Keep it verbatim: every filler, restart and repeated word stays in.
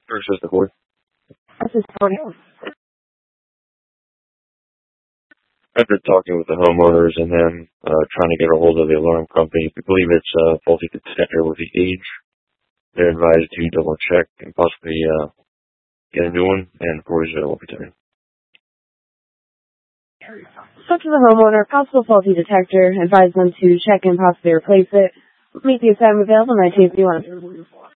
First is the board. This is Tony. After talking with the homeowners and then uh, trying to get a hold of the alarm company, we believe it's a faulty detector with the age. They're advised to double check and possibly uh, get a new one, and of course it will be taken. Spoke to the homeowner, possible faulty detector, advised them to check and possibly replace it. Meet the assignment available, nineteen fifty-one.